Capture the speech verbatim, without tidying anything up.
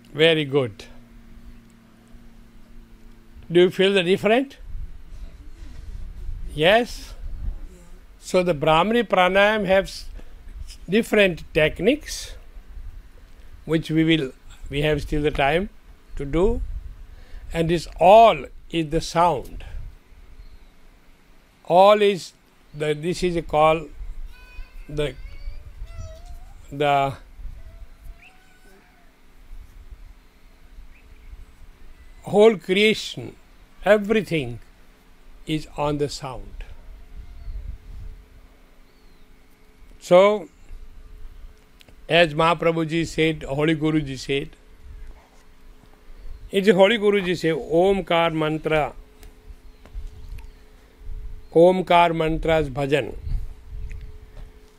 Very good. Do you feel the different? Yes? So the Brahmari Pranayam has different techniques, which we will, we have still the time to do, and this all is the sound. All is, the, this is called the, the whole creation, everything is on the sound. So, as Mahaprabhuji said, Holy Guruji said, it's Holy Guruji said, Omkar mantra, Omkar mantra's bhajan.